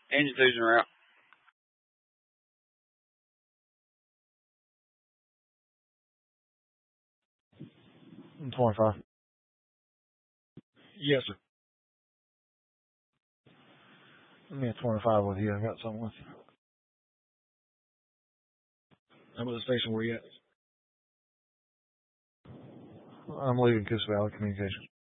Engine 2's en route. 25. Yes, sir. Let me at 25 with you. I got something with you. How about the station where you at? I'm leaving Kiss Valley Communications.